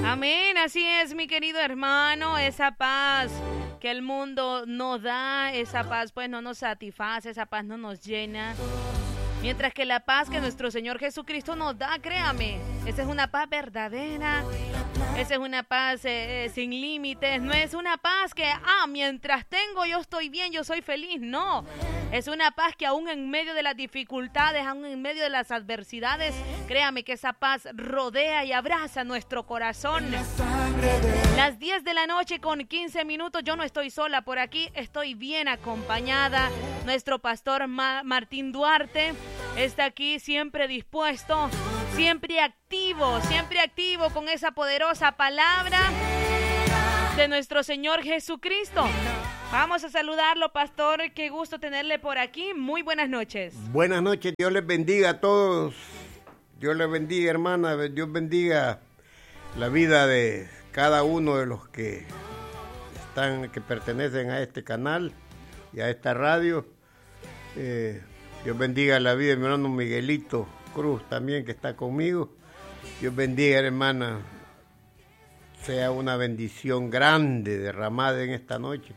Amén, así es, mi querido hermano, esa paz que el mundo no da, esa paz pues no nos satisface, esa paz no nos llena. Mientras que la paz que nuestro Señor Jesucristo nos da, créame, esa es una paz verdadera, esa es una paz sin límites, no es una paz que, mientras tengo yo estoy bien, yo soy feliz, no. Es una paz que aún en medio de las dificultades, aún en medio de las adversidades, créame que esa paz rodea y abraza nuestro corazón. Las 10 de la noche con 15 minutos, yo no estoy sola por aquí, estoy bien acompañada. Nuestro pastor Martín Duarte está aquí siempre dispuesto, siempre activo con esa poderosa palabra de nuestro Señor Jesucristo. Vamos a saludarlo, pastor, qué gusto tenerle por aquí. Muy buenas noches. Buenas noches, Dios les bendiga a todos. Dios les bendiga, hermana, Dios bendiga la vida de cada uno de los que pertenecen a este canal y a esta radio. Dios bendiga la vida de mi hermano Miguelito Cruz también, que está conmigo. Dios bendiga, hermana, sea una bendición grande derramada en esta noche.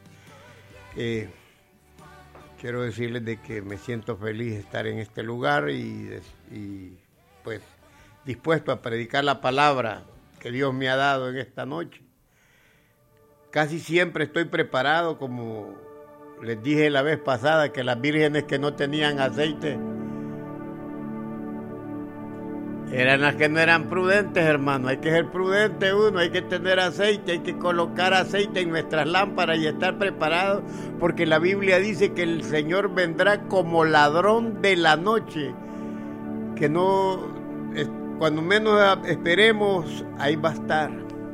Quiero decirles de que me siento feliz de estar en este lugar y pues dispuesto a predicar la palabra que Dios me ha dado en esta noche. Casi siempre estoy preparado, como les dije la vez pasada, que las vírgenes que no tenían aceite eran las que no eran prudentes, hermano. Hay que ser prudente uno, hay que tener aceite, hay que colocar aceite en nuestras lámparas y estar preparados, porque la Biblia dice que el Señor vendrá como ladrón de la noche, que no, cuando menos esperemos, ahí va a estar.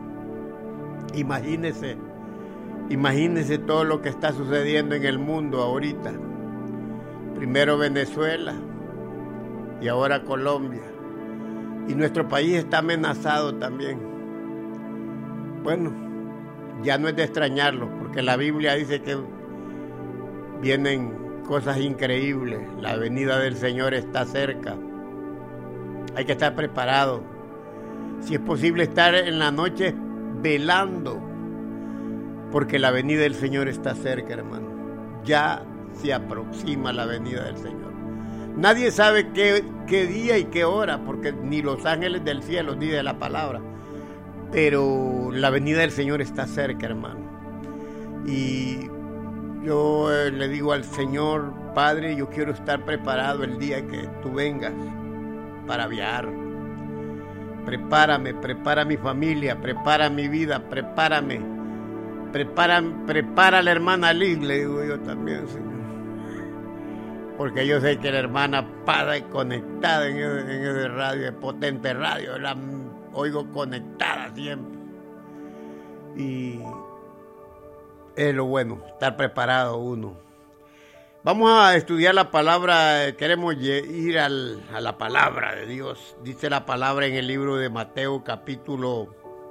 Imagínese todo lo que está sucediendo en el mundo ahorita. Primero Venezuela y ahora Colombia. Y nuestro país está amenazado también. Bueno, ya no es de extrañarlo, porque la Biblia dice que vienen cosas increíbles. La venida del Señor está cerca. Hay que estar preparado. Si es posible, estar en la noche velando, porque la venida del Señor está cerca, hermano. Ya se aproxima la venida del Señor. Nadie sabe qué día y qué hora, porque ni los ángeles del cielo dice la palabra. Pero la venida del Señor está cerca, hermano. Y yo le digo al Señor, Padre, yo quiero estar preparado el día que tú vengas para viajar. Prepárame, prepara mi familia, prepara mi vida, prepárame. Prepara a la hermana Liz, le digo yo también, Señor. Porque yo sé que la hermana Pada es conectada en ese radio, es potente radio, la oigo conectada siempre. Y es lo bueno, estar preparado uno. Vamos a estudiar la palabra, queremos ir a la palabra de Dios. Dice la palabra en el libro de Mateo capítulo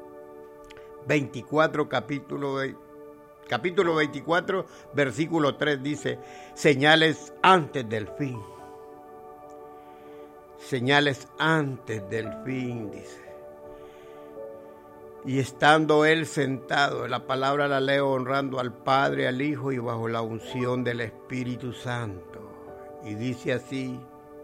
24, capítulo 24, versículo 3 dice: señales antes del fin. Señales antes del fin, dice. Y estando él sentado, la palabra la leo, honrando al Padre, al Hijo y bajo la unción del Espíritu Santo. Y dice así: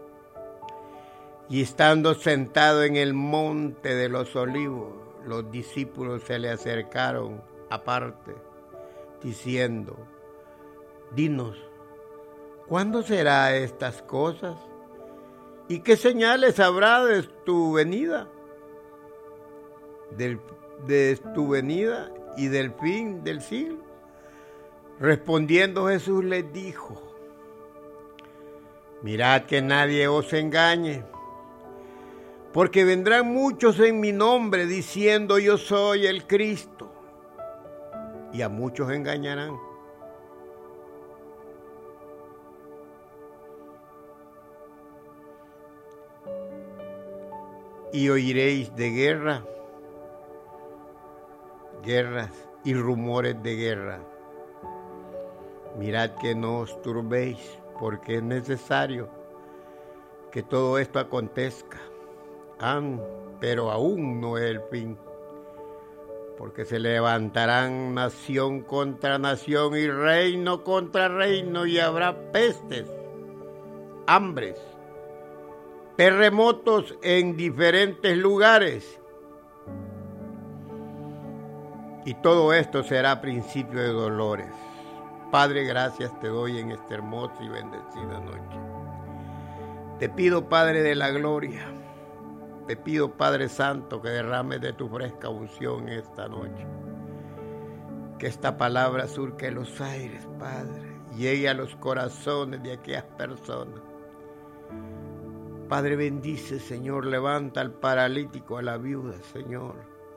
y estando sentado en el monte de los olivos, los discípulos se le acercaron aparte, diciendo: dinos, ¿cuándo será estas cosas? ¿Y qué señales habrá de tu venida? De tu venida y del fin del siglo. Respondiendo Jesús les dijo: mirad que nadie os engañe, porque vendrán muchos en mi nombre diciendo yo soy el Cristo, y a muchos engañarán. Y oiréis de guerras y rumores de guerra. Mirad que no os turbéis, porque es necesario que todo esto acontezca. Pero aún no es el fin, porque se levantarán nación contra nación y reino contra reino, y habrá pestes, hambres, terremotos en diferentes lugares. Y todo esto será principio de dolores. Padre, gracias te doy en esta hermosa y bendecida noche. Te pido, Padre de la gloria, te pido, Padre Santo, que derrames de tu fresca unción esta noche. Que esta palabra surque los aires, Padre, llegue a los corazones de aquellas personas. Padre, bendice, Señor, levanta al paralítico, a la viuda, Señor.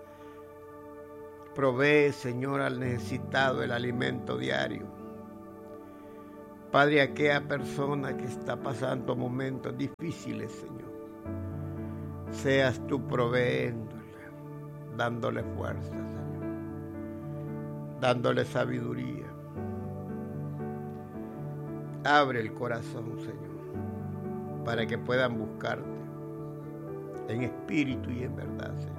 Provee, Señor, al necesitado el alimento diario. Padre, aquella persona que está pasando momentos difíciles, Señor, seas tú proveéndole, dándole fuerza, Señor, dándole sabiduría. Abre el corazón, Señor, para que puedan buscarte en espíritu y en verdad, Señor.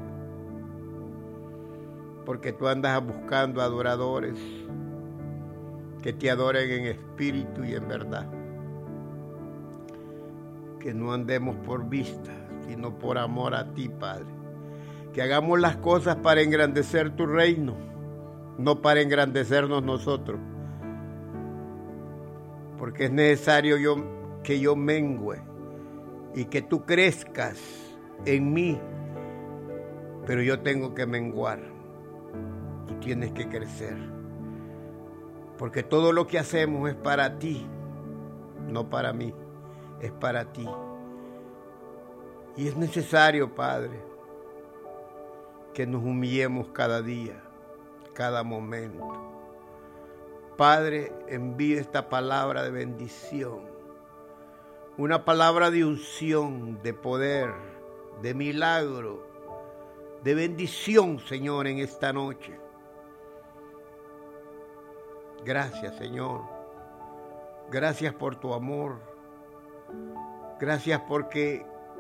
Porque tú andas buscando adoradores que te adoren en espíritu y en verdad. Que no andemos por vista, sino por amor a ti, Padre. Que hagamos las cosas para engrandecer tu reino, no para engrandecernos nosotros. Porque es necesario que yo mengüe y que tú crezcas en mí, pero yo tengo que menguar. Tú tienes que crecer. Porque todo lo que hacemos es para ti, no para mí, es para ti. Y es necesario, Padre, que nos humillemos cada día, cada momento. Padre, envíe esta palabra de bendición, una palabra de unción, de poder, de milagro, de bendición, Señor, en esta noche. Gracias, Señor. Gracias por tu amor. Gracias porque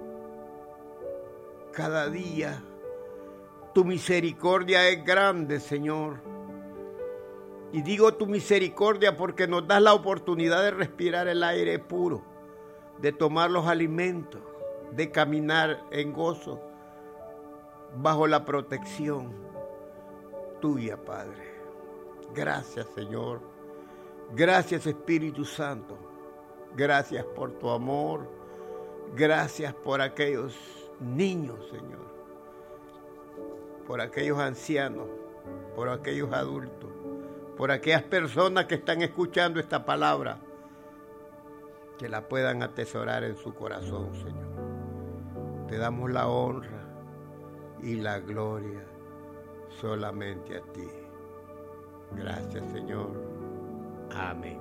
cada día tu misericordia es grande, Señor. Y digo tu misericordia porque nos das la oportunidad de respirar el aire puro, de tomar los alimentos, de caminar en gozo, bajo la protección tuya, Padre. Gracias, Señor. Gracias, Espíritu Santo. Gracias por tu amor. Gracias por aquellos niños, Señor. Por aquellos ancianos. Por aquellos adultos. Por aquellas personas que están escuchando esta palabra. Que la puedan atesorar en su corazón, Señor. Te damos la honra y la gloria solamente a ti. Gracias, Señor. Amén.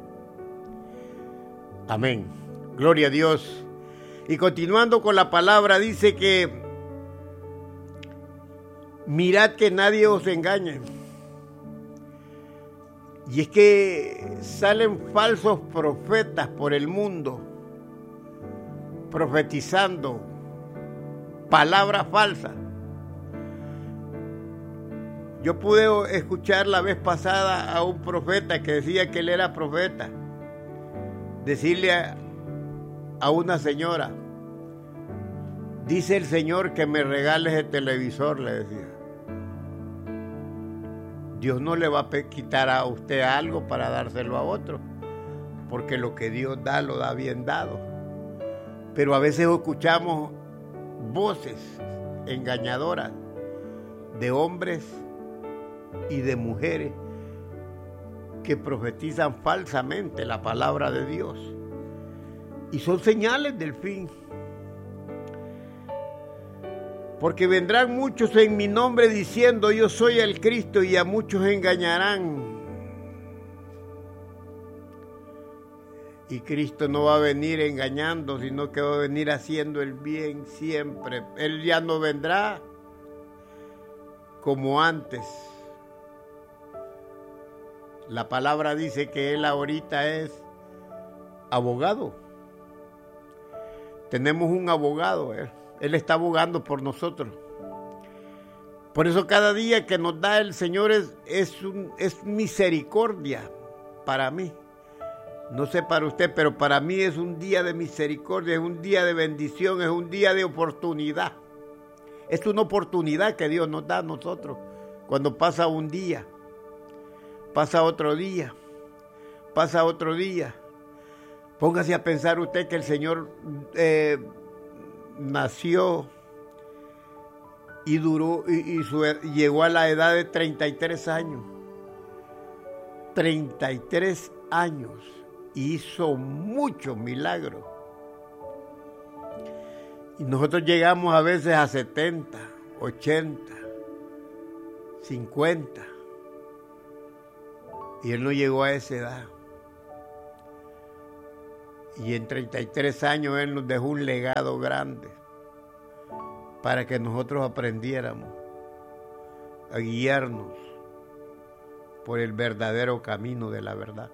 Amén. Gloria a Dios. Y continuando con la palabra, dice que mirad que nadie os engañe. Y es que salen falsos profetas por el mundo, profetizando palabras falsas. Yo pude escuchar la vez pasada a un profeta que decía que él era profeta, decirle a una señora, dice el Señor que me regales el televisor, le decía. Dios no le va a quitar a usted algo para dárselo a otro, porque lo que Dios da, lo da bien dado. Pero a veces escuchamos voces engañadoras de hombres y de mujeres que profetizan falsamente la palabra de Dios. Y son señales del fin. Porque vendrán muchos en mi nombre diciendo yo soy el Cristo, y a muchos engañarán. Y Cristo no va a venir engañando, sino que va a venir haciendo el bien siempre. Él ya no vendrá como antes. La palabra dice que Él ahorita es abogado. Tenemos un abogado, Él está abogando por nosotros. Por eso cada día que nos da el Señor es misericordia para mí. No sé para usted, pero para mí es un día de misericordia, es un día de bendición, es un día de oportunidad. Es una oportunidad que Dios nos da a nosotros. Cuando pasa un día, pasa otro día, pasa otro día. Póngase a pensar usted que el Señor nació y duró y llegó a la edad de 33 años. 33 años. Y hizo muchos milagros. Y nosotros llegamos a veces a 70, 80, 50. Y Él no llegó a esa edad. Y en 33 años Él nos dejó un legado grande para que nosotros aprendiéramos a guiarnos por el verdadero camino de la verdad.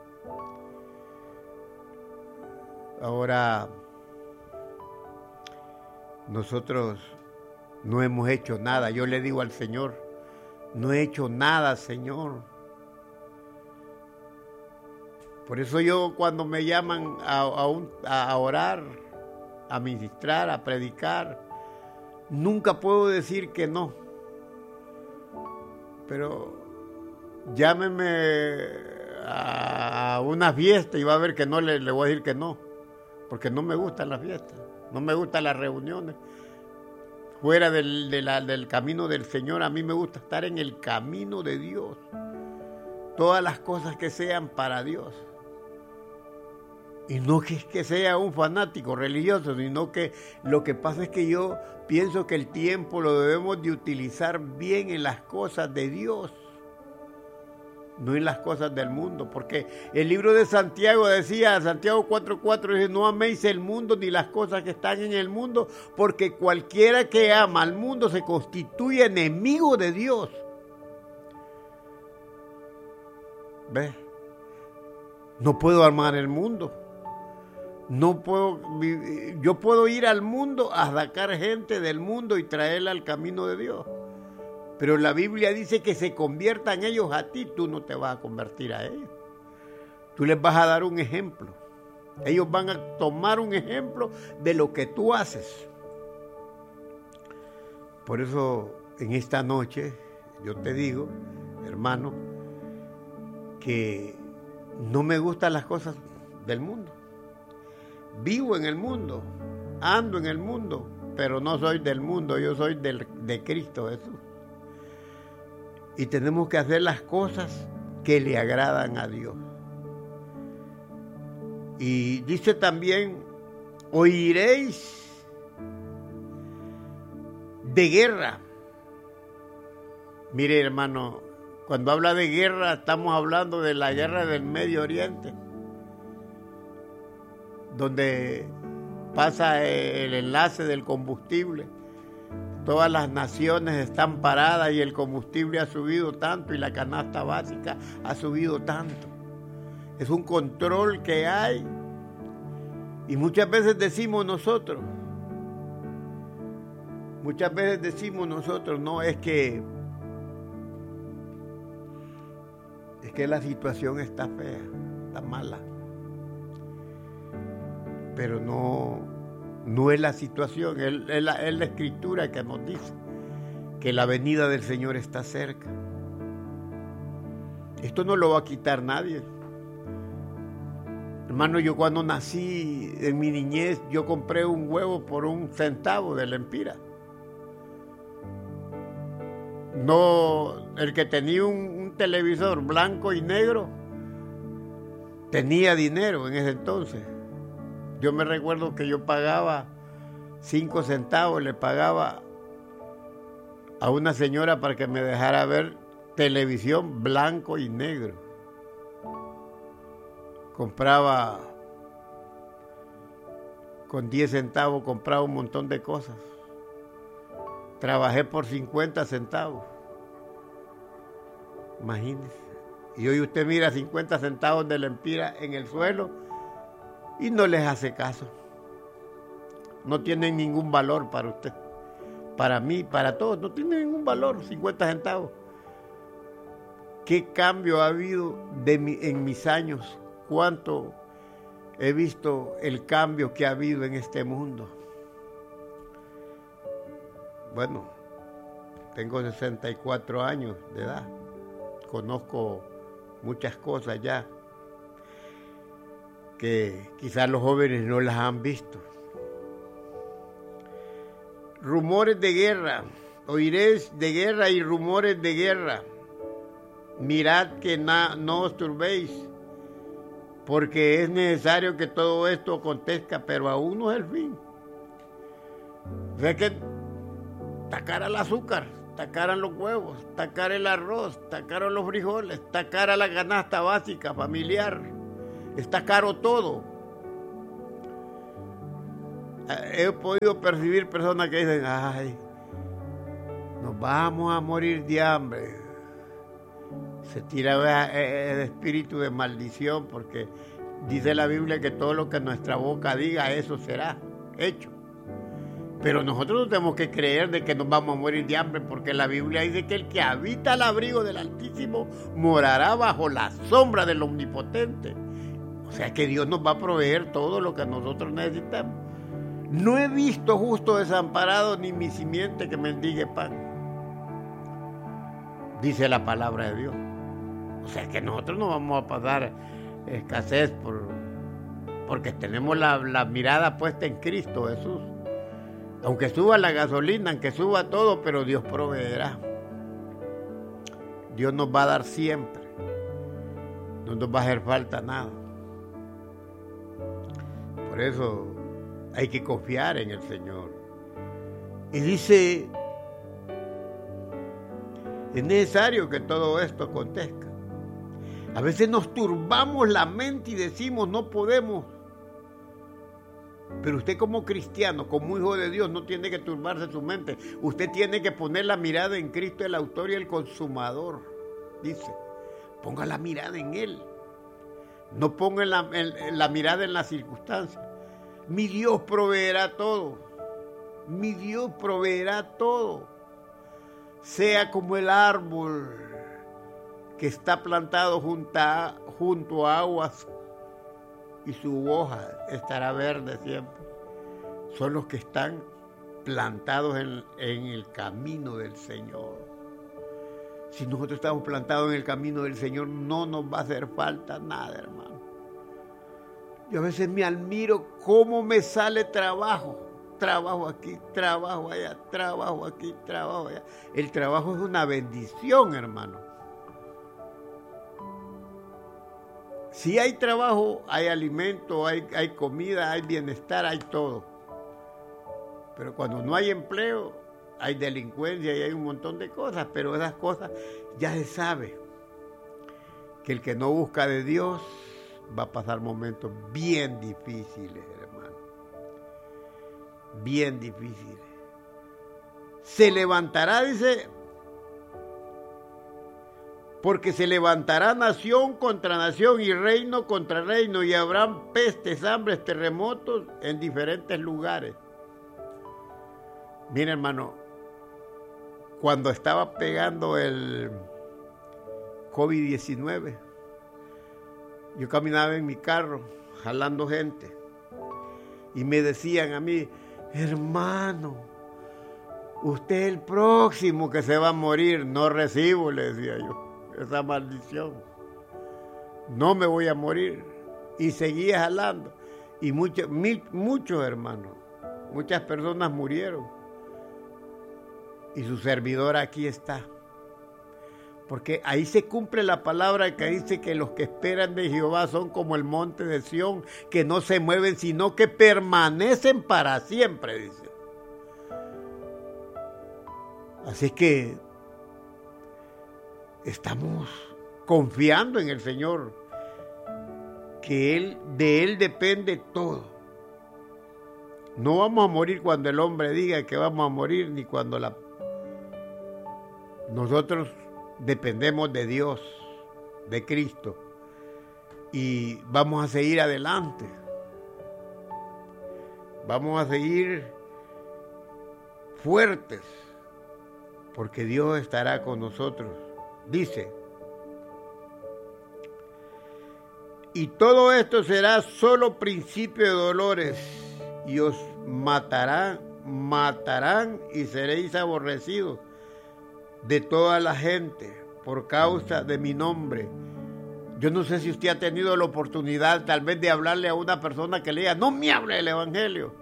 Ahora, nosotros no hemos hecho nada. Yo le digo al Señor, no he hecho nada, Señor. Por eso yo cuando me llaman a orar, a ministrar, a predicar, nunca puedo decir que no. Pero llámeme a una fiesta y va a ver que no, le voy a decir que no. Porque no me gustan las fiestas, no me gustan las reuniones. Fuera del camino del Señor, a mí me gusta estar en el camino de Dios. Todas las cosas que sean para Dios. Y no que sea un fanático religioso, sino que lo que pasa es que yo pienso que el tiempo lo debemos de utilizar bien en las cosas de Dios. No en las cosas del mundo, porque el libro de Santiago decía, Santiago 4:4 dice, no améis el mundo ni las cosas que están en el mundo, porque cualquiera que ama al mundo se constituye enemigo de Dios. ¿Ves? No puedo amar el mundo. Yo puedo ir al mundo a sacar gente del mundo y traerla al camino de Dios. Pero la Biblia dice que se conviertan ellos a ti, tú no te vas a convertir a ellos. Tú les vas a dar un ejemplo. Ellos van a tomar un ejemplo de lo que tú haces. Por eso, en esta noche, yo te digo, hermano, que no me gustan las cosas del mundo. Vivo en el mundo, ando en el mundo, pero no soy del mundo, yo soy de Cristo Jesús. Y tenemos que hacer las cosas que le agradan a Dios. Y dice también, oiréis de guerra. Mire, hermano, cuando habla de guerra, estamos hablando de la guerra del Medio Oriente, donde pasa el enlace del combustible. Todas las naciones están paradas y el combustible ha subido tanto y la canasta básica ha subido tanto. Es un control que hay y muchas veces decimos nosotros, no, es que la situación está fea, está mala. Pero no es la situación, es la Escritura que nos dice que la venida del Señor está cerca. Esto no lo va a quitar nadie. Hermano, yo cuando nací, en mi niñez, yo compré un huevo por 1 centavo de lempira. No, el que tenía un televisor blanco y negro tenía dinero en ese entonces. Yo me recuerdo que yo pagaba 5 centavos, le pagaba a una señora para que me dejara ver televisión blanco y negro. Compraba, con 10 centavos compraba un montón de cosas. Trabajé por 50 centavos. Imagínese. Y hoy usted mira 50 centavos de lempira en el suelo y no les hace caso. No tienen ningún valor para usted. para mí, para todos, no tiene ningún valor, 50 centavos. ¿Qué cambio ha habido en mis años? ¿Cuánto he visto el cambio que ha habido en este mundo? Bueno, tengo 64 años de edad, conozco muchas cosas ya que quizás los jóvenes no las han visto. Rumores de guerra, oiréis de guerra y rumores de guerra. Mirad que no os turbéis, porque es necesario que todo esto acontezca, pero aún no es el fin. O sea que está cara el azúcar, está cara los huevos, está cara el arroz, está caro los frijoles, está cara la canasta básica familiar, está caro todo. He podido percibir personas que dicen, ay, nos vamos a morir de hambre. Se tira el espíritu de maldición, porque dice la Biblia que todo lo que nuestra boca diga, eso será hecho. Pero nosotros no tenemos que creer de que nos vamos a morir de hambre, porque la Biblia dice que el que habita al abrigo del Altísimo morará bajo la sombra del Omnipotente. O sea que Dios nos va a proveer todo lo que nosotros necesitamos. No he visto justo desamparado ni mi simiente que mendigue pan, dice la palabra de Dios. O sea que nosotros no vamos a pasar escasez porque tenemos la mirada puesta en Cristo Jesús. Aunque suba la gasolina, aunque suba todo, pero Dios proveerá. Dios nos va a dar siempre. No nos va a hacer falta nada. Por eso hay que confiar en el Señor. Y dice, es necesario que todo esto acontezca. A veces nos turbamos la mente y decimos, no podemos. Pero usted como cristiano, como hijo de Dios, no tiene que turbarse su mente. Usted tiene que poner la mirada en Cristo, el autor y el consumador. Dice, ponga la mirada en Él. No ponga la mirada en las circunstancias. Mi Dios proveerá todo. Mi Dios proveerá todo. Sea como el árbol que está plantado junto a aguas y su hoja estará verde siempre. Son los que están plantados en el camino del Señor. Si nosotros estamos plantados en el camino del Señor, no nos va a hacer falta nada, hermano. Yo a veces me admiro cómo me sale trabajo. Trabajo aquí, trabajo allá, trabajo aquí, trabajo allá. El trabajo es una bendición, hermano. Si hay trabajo, hay alimento, hay comida, hay bienestar, hay todo. Pero cuando no hay empleo, hay delincuencia y hay un montón de cosas. Pero esas cosas ya se sabe que el que no busca de Dios va a pasar momentos bien difíciles, hermano. Bien difíciles. Se levantará, dice, porque se levantará nación contra nación y reino contra reino, y habrán pestes, hambres, terremotos en diferentes lugares. Mira, hermano, cuando estaba pegando el COVID-19, yo caminaba en mi carro, jalando gente, y me decían a mí, hermano, usted es el próximo que se va a morir. No recibo, le decía yo, esa maldición. No me voy a morir. Y seguía jalando. Y muchos hermanos, muchas personas murieron. Y su servidor aquí está. Porque ahí se cumple la palabra que dice que los que esperan de Jehová son como el monte de Sión, que no se mueven, sino que permanecen para siempre, dice. Así que estamos confiando en el Señor, que de Él depende todo. No vamos a morir cuando el hombre diga que vamos a morir, ni cuando nosotros dependemos de Dios, de Cristo, y vamos a seguir adelante. Vamos a seguir fuertes, porque Dios estará con nosotros. Dice, y todo esto será solo principio de dolores, y os matarán y seréis aborrecidos de toda la gente por causa de mi nombre. Yo no sé si usted ha tenido la oportunidad tal vez de hablarle a una persona que le diga, no me hable del evangelio.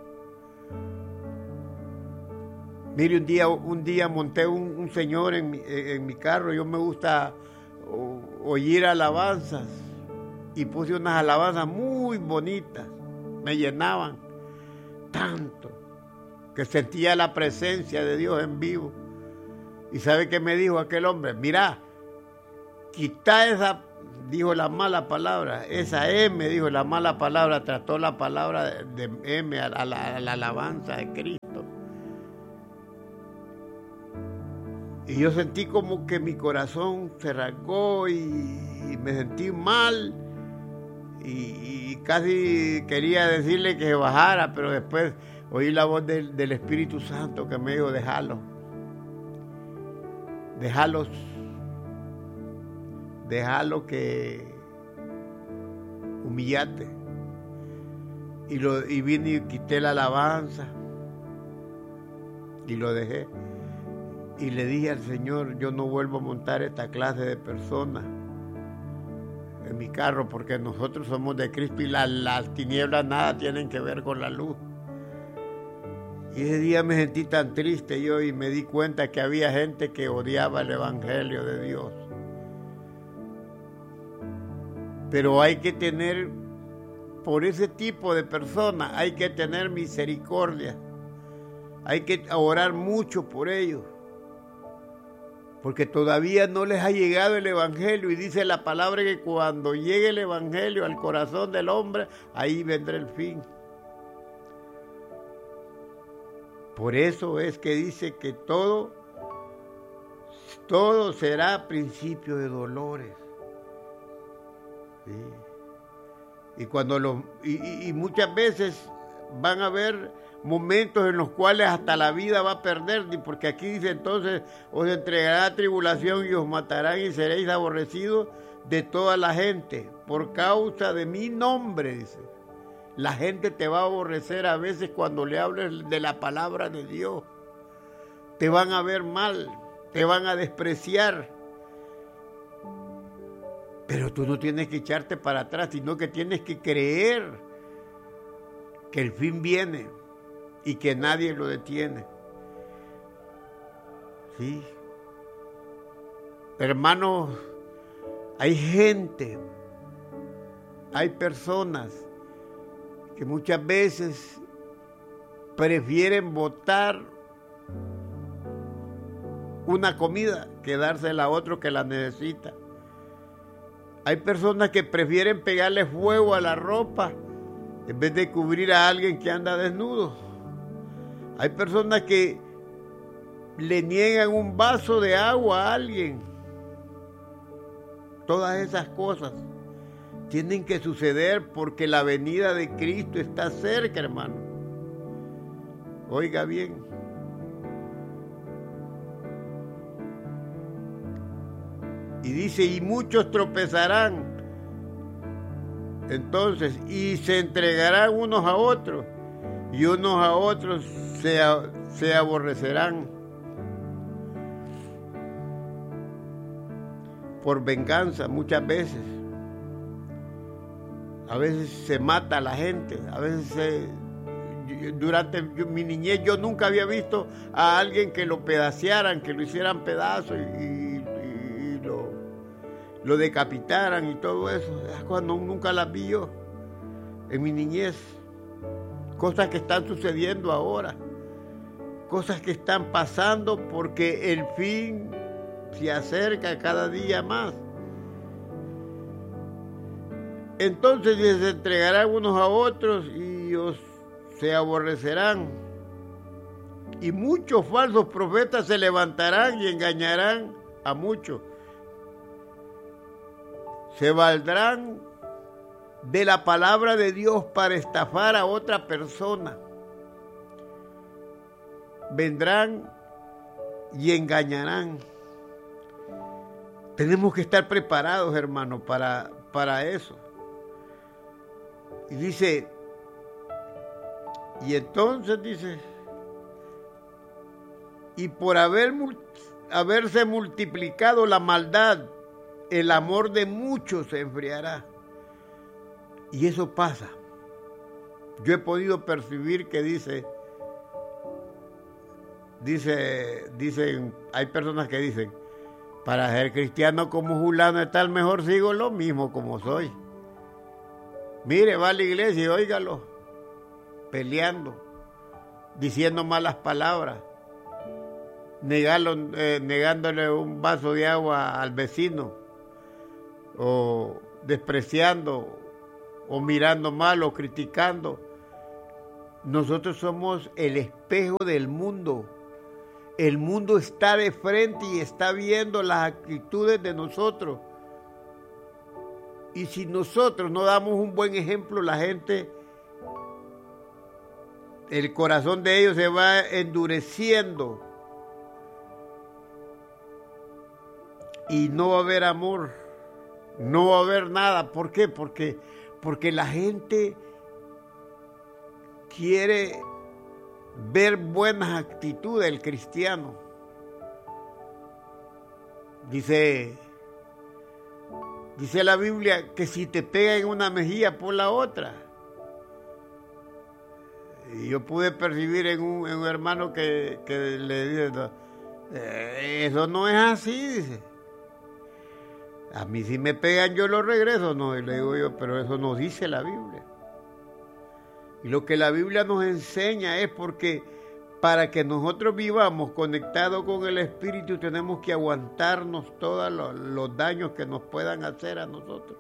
Mire, un día monté un señor en mi carro. Yo me gusta oír alabanzas y puse unas alabanzas muy bonitas, me llenaban tanto que sentía la presencia de Dios en vivo. ¿Y sabe qué me dijo aquel hombre? Mira, quita esa, dijo la mala palabra, esa M, dijo la mala palabra, trató la palabra de M a la alabanza de Cristo. Y yo sentí como que mi corazón se rasgó y me sentí mal y casi quería decirle que bajara, pero después oí la voz del Espíritu Santo que me dijo, déjalos, que humillate. Y vine y quité la alabanza y lo dejé. Y le dije al Señor, yo no vuelvo a montar esta clase de personas en mi carro, porque nosotros somos de Cristo y las tinieblas nada tienen que ver con la luz. Y ese día me sentí tan triste yo y me di cuenta que había gente que odiaba el evangelio de Dios. Pero hay que tener, por ese tipo de personas, hay que tener misericordia. Hay que orar mucho por ellos, porque todavía no les ha llegado el evangelio, y dice la palabra que cuando llegue el evangelio al corazón del hombre, ahí vendrá el fin. Por eso es que dice que todo será principio de dolores. ¿Sí? Y muchas veces van a haber momentos en los cuales hasta la vida va a perder, porque aquí dice entonces, os entregará tribulación y os matarán y seréis aborrecidos de toda la gente por causa de mi nombre, dice. La gente te va a aborrecer a veces cuando le hables de la palabra de Dios. Te van a ver mal, te van a despreciar. Pero tú no tienes que echarte para atrás, sino que tienes que creer que el fin viene y que nadie lo detiene. Sí. Hermanos, hay gente, hay personas que muchas veces prefieren botar una comida que dársela a otro que la necesita. Hay personas que prefieren pegarle fuego a la ropa en vez de cubrir a alguien que anda desnudo. Hay personas que le niegan un vaso de agua a alguien. Todas esas cosas tienen que suceder porque la venida de Cristo está cerca, hermano. Oiga bien. Y dice, y muchos tropezarán. Entonces, y se entregarán unos a otros, y unos a otros se aborrecerán por venganza muchas veces. A veces se mata a la gente, a veces durante mi niñez yo nunca había visto a alguien que lo pedacearan, que lo hicieran pedazos y lo decapitaran y todo eso. Es cuando nunca las vi yo en mi niñez. Cosas que están sucediendo ahora, cosas que están pasando porque el fin se acerca cada día más. Entonces se entregarán unos a otros y se aborrecerán. Y muchos falsos profetas se levantarán y engañarán a muchos. Se valdrán de la palabra de Dios para estafar a otra persona. vendrán y engañarán. Tenemos que estar preparados, hermano, para eso. Y dice, y entonces dice, y por haberse multiplicado la maldad, el amor de muchos se enfriará. Y eso pasa. Yo he podido percibir que dicen, hay personas que dicen, para ser cristiano como fulano de tal, mejor sigo lo mismo como soy. Mire, va a la iglesia y óigalo, peleando, diciendo malas palabras, negándole un vaso de agua al vecino, o despreciando, o mirando mal, o criticando. Nosotros somos el espejo del mundo. El mundo está de frente y está viendo las actitudes de nosotros. Y si nosotros no damos un buen ejemplo, la gente, el corazón de ellos se va endureciendo. Y no va a haber amor, no va a haber nada. ¿Por qué? Porque la gente quiere ver buenas actitudes del cristiano. Dice la Biblia que si te pega en una mejilla, por la otra. Y yo pude percibir en un hermano que le dice, eso no es así, dice. A mí si me pegan yo lo regreso, no, y le digo yo, pero eso no dice la Biblia. Y lo que la Biblia nos enseña es porque para que nosotros vivamos conectados con el Espíritu tenemos que aguantarnos todos los daños que nos puedan hacer a nosotros.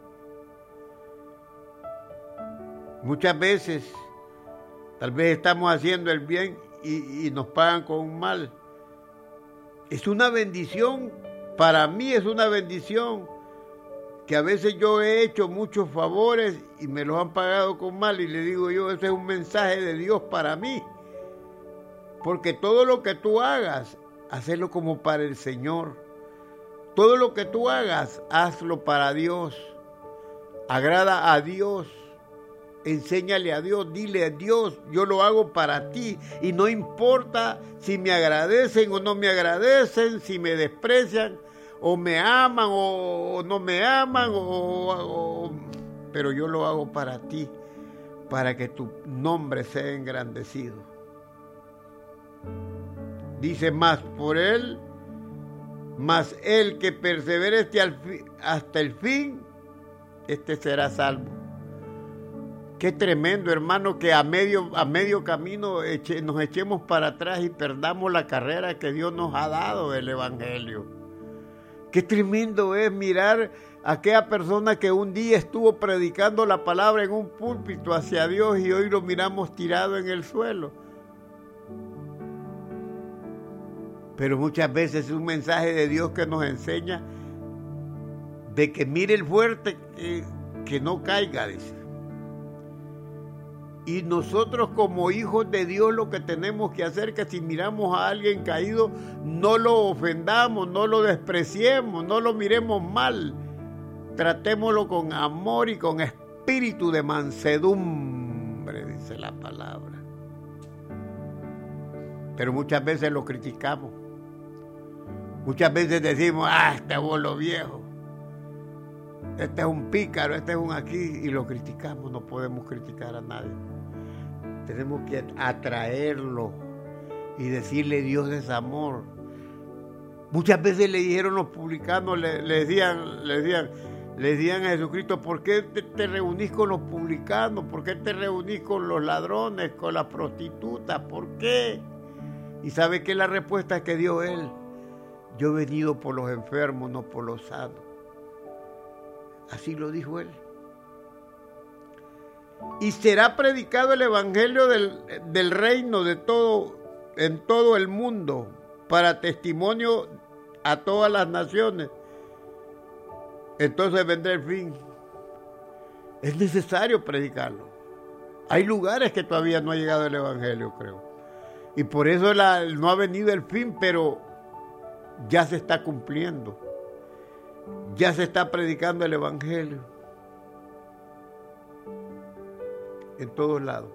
Muchas veces, tal vez estamos haciendo el bien y nos pagan con un mal. Es una bendición, para mí es una bendición, que a veces yo he hecho muchos favores y me los han pagado con mal, y le digo yo, ese es un mensaje de Dios para mí. Porque todo lo que tú hagas, hazlo como para el Señor. Todo lo que tú hagas, hazlo para Dios. Agrada a Dios. Enséñale a Dios, dile a Dios, yo lo hago para ti. Y no importa si me agradecen o no me agradecen, si me desprecian, o me aman o no me aman, pero yo lo hago para ti, para que tu nombre sea engrandecido. Dice, más el que persevere hasta el fin, este será salvo. Qué tremendo, hermano, que a medio camino nos echemos para atrás y perdamos la carrera que Dios nos ha dado del Evangelio. Qué tremendo es mirar a aquella persona que un día estuvo predicando la palabra en un púlpito hacia Dios y hoy lo miramos tirado en el suelo. Pero muchas veces es un mensaje de Dios que nos enseña de que mire el fuerte que no caiga, dice. Y nosotros como hijos de Dios lo que tenemos que hacer es que si miramos a alguien caído, no lo ofendamos, no lo despreciemos, no lo miremos mal. Tratémoslo con amor y con espíritu de mansedumbre, dice la palabra. Pero muchas veces lo criticamos. Muchas veces decimos, este bolo viejo, este es un pícaro, este es un aquí, y lo criticamos. No podemos criticar a nadie. Tenemos que atraerlo y decirle, Dios es amor. Muchas veces le dijeron los publicanos, le decían a Jesucristo, ¿por qué te reunís con los publicanos? ¿Por qué te reunís con los ladrones, con las prostitutas? ¿Por qué? ¿Y sabe qué es la respuesta que dio él? Yo he venido por los enfermos, no por los sanos. Así lo dijo él. Y será predicado el evangelio del reino en todo el mundo, para testimonio a todas las naciones. Entonces vendrá el fin. Es necesario predicarlo. Hay lugares que todavía no ha llegado el evangelio, creo. Y por eso no ha venido el fin, pero ya se está cumpliendo. Ya se está predicando el Evangelio en todos lados.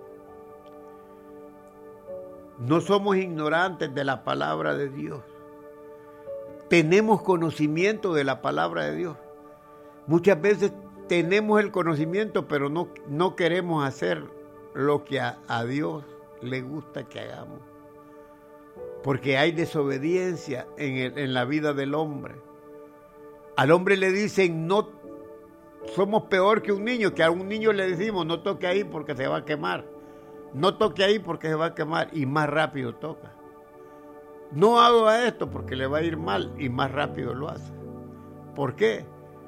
No somos ignorantes de la palabra de Dios. Tenemos conocimiento de la palabra de Dios. Muchas veces tenemos el conocimiento, pero no queremos hacer lo que a Dios le gusta que hagamos. Porque hay desobediencia en la vida del hombre. Al hombre le dicen, no, somos peor que un niño, que a un niño le decimos, no toque ahí porque se va a quemar. No toque ahí porque se va a quemar, y más rápido toca. No haga esto porque le va a ir mal, y más rápido lo hace. ¿Por qué?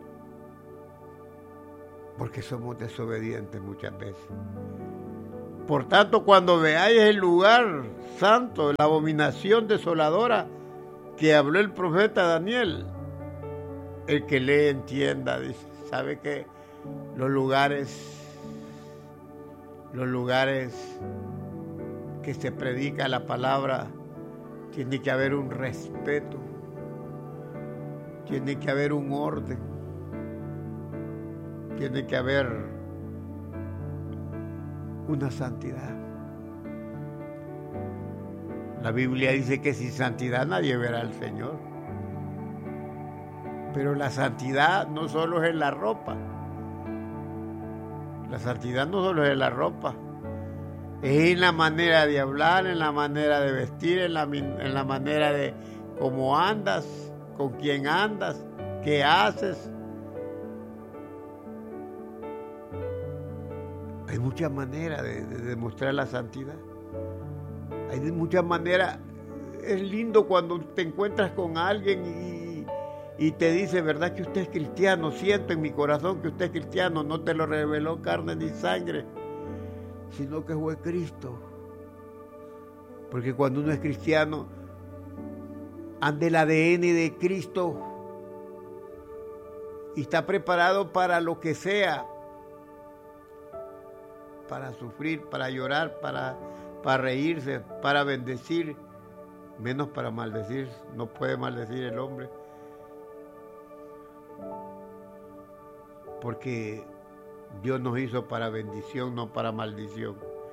Porque somos desobedientes muchas veces. Por tanto, cuando veáis el lugar santo, la abominación desoladora que habló el profeta Daniel, el que lee entienda, dice, sabe que los lugares que se predica la palabra, tiene que haber un respeto, tiene que haber un orden, tiene que haber una santidad. La Biblia dice que sin santidad nadie verá al Señor. Pero la santidad no solo es en la ropa. La santidad no solo es en la ropa. Es en la manera de hablar, en la manera de vestir, en la manera de cómo andas, con quién andas, qué haces. Hay muchas maneras de demostrar la santidad. Hay muchas maneras. Es lindo cuando te encuentras con alguien y te dice, ¿verdad que usted es cristiano? Siento en mi corazón que usted es cristiano. No te lo reveló carne ni sangre, sino que fue Cristo. Porque cuando uno es cristiano, anda el ADN de Cristo y está preparado para lo que sea, para sufrir, para llorar, para reírse, para bendecir, menos para maldecir. No puede maldecir el hombre, porque Dios nos hizo para bendición, no para maldición.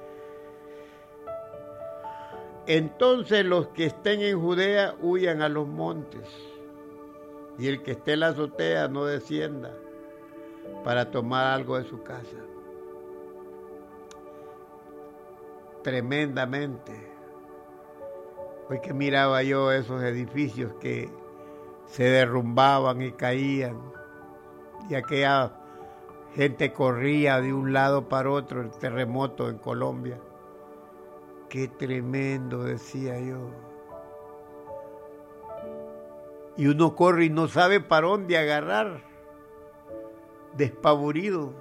Entonces los que estén en Judea huyan a los montes, y el que esté en la azotea no descienda para tomar algo de su casa. Tremendamente. Hoy que miraba yo esos edificios que se derrumbaban y caían, y aquella gente corría de un lado para otro, el terremoto en Colombia. Qué tremendo, decía yo. Y uno corre y no sabe para dónde agarrar, despavorido.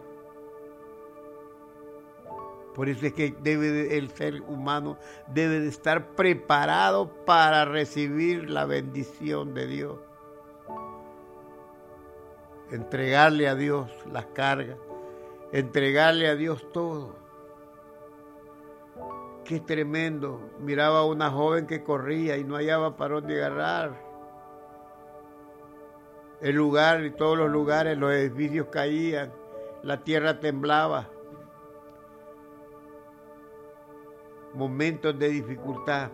Por eso es que el ser humano debe de estar preparado para recibir la bendición de Dios. Entregarle a Dios las cargas, entregarle a Dios todo. Qué tremendo. Miraba a una joven que corría y no hallaba para dónde agarrar. El lugar y todos los lugares, los edificios caían, la tierra temblaba. Momentos de dificultad.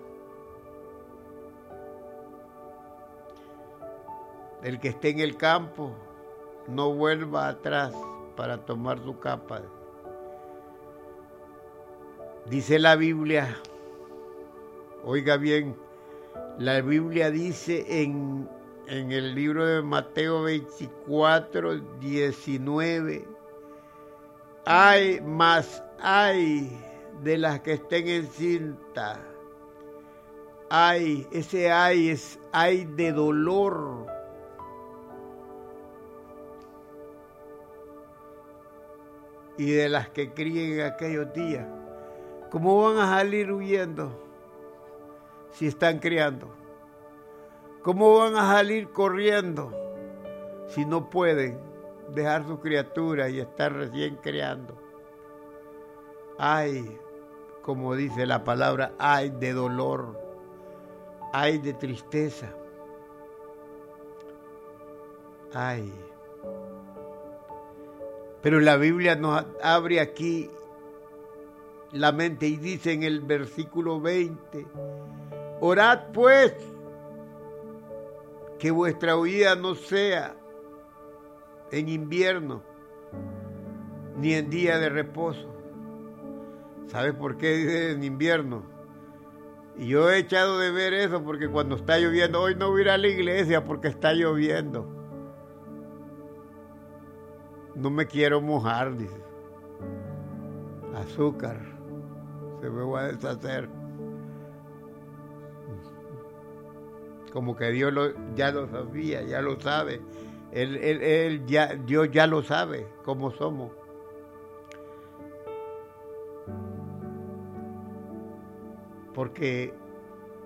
El que esté en el campo, no vuelva atrás para tomar su capa. Dice la Biblia, oiga bien, la Biblia dice en el libro de Mateo 24, 19, hay de las que estén encinta. Ese es ay de dolor. Y de las que críen en aquellos días. ¿Cómo van a salir huyendo si están criando? ¿Cómo van a salir corriendo si no pueden dejar su criatura y estar recién creando? Ay, como dice la palabra, ay de dolor, ay de tristeza, ay. Pero la Biblia nos abre aquí la mente y dice en el versículo 20, orad pues, que vuestra huida no sea en invierno, ni en día de reposo. ¿Sabes por qué dice en invierno? Y yo he echado de ver eso porque cuando está lloviendo, hoy no voy a ir a la iglesia porque está lloviendo. No me quiero mojar, dice. Azúcar, se me va a deshacer. Como que Dios ya lo sabía, ya lo sabe. Dios ya lo sabe cómo somos. Porque